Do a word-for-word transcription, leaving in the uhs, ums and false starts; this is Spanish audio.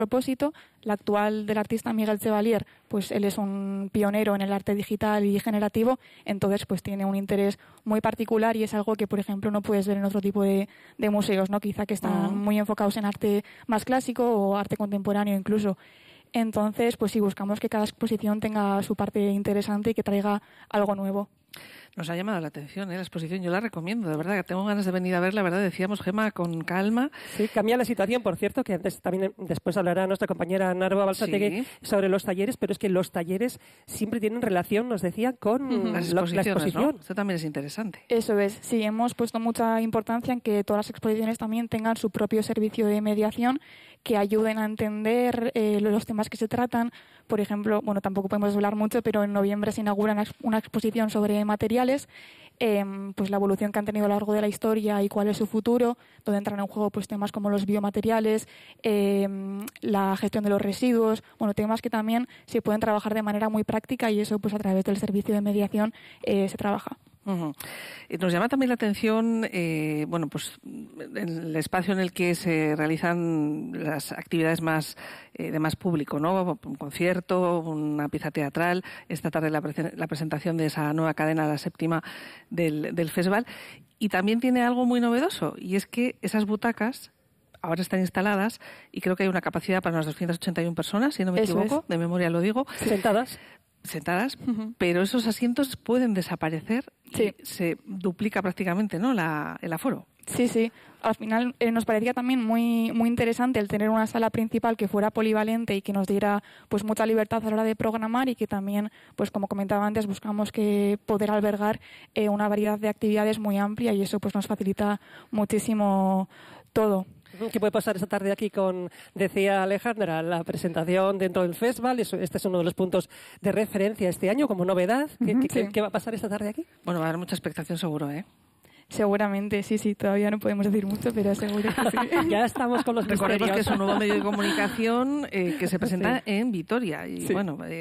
propósito. La actual del artista Miguel Chevalier, pues él es un pionero en el arte digital y generativo, entonces pues tiene un interés muy particular y es algo que, por ejemplo, no puedes ver en otro tipo de, de museos, ¿no? Quizá que están uh-huh. muy enfocados en arte más clásico o arte contemporáneo incluso. Entonces, pues sí, buscamos que cada exposición tenga su parte interesante y que traiga algo nuevo. Nos ha llamado la atención ¿eh? la exposición, yo la recomiendo, de verdad, que tengo ganas de venir a verla, ¿verdad? Decíamos, Gemma, con calma. Sí, cambia la situación, por cierto, que antes también después hablará nuestra compañera Narva Balsategui sí. sobre los talleres, pero es que los talleres siempre tienen relación, nos decía, con uh-huh. Las la, la exposición. ¿no? Eso también es interesante. Eso es, sí, hemos puesto mucha importancia en que todas las exposiciones también tengan su propio servicio de mediación que ayuden a entender eh, los temas que se tratan. Por ejemplo, bueno, tampoco podemos hablar mucho, pero en noviembre se inaugura una, una exposición sobre materiales, eh, pues la evolución que han tenido a lo largo de la historia y cuál es su futuro, donde entran en juego pues temas como los biomateriales, eh, la gestión de los residuos, bueno, temas que también se pueden trabajar de manera muy práctica y eso pues a través del servicio de mediación eh, se trabaja. Uh-huh. Nos llama también la atención, eh, bueno, pues el espacio en el que se realizan las actividades más eh, de más público, ¿no? Un concierto, una pieza teatral, esta tarde la, pre- la presentación de esa nueva cadena, la séptima del, del festival, y también tiene algo muy novedoso, y es que esas butacas ahora están instaladas y creo que hay una capacidad para unas doscientas ochenta y una personas, si no me Eso equivoco, es. de memoria lo digo. Sentadas. sentadas, uh-huh. pero esos asientos pueden desaparecer sí. y se duplica prácticamente, ¿no? La, el aforo. Sí, sí. Al final eh, nos parecía también muy muy interesante el tener una sala principal que fuera polivalente y que nos diera pues mucha libertad a la hora de programar y que también, pues como comentaba antes, buscamos que poder albergar eh, una variedad de actividades muy amplia y eso pues nos facilita muchísimo todo. ¿Qué puede pasar esta tarde aquí con, decía Alejandra, la presentación dentro del festival? Eso, este es uno de los puntos de referencia este año como novedad. ¿Qué, uh-huh, ¿qué, sí. ¿Qué va a pasar esta tarde aquí? Bueno, va a haber mucha expectación seguro, ¿eh? Seguramente, sí, sí, todavía no podemos decir mucho, pero seguro que sí. Ya estamos con los Recordemos misterios. que es un nuevo medio de comunicación eh, que se presenta sí. en Vitoria y sí. bueno... Eh,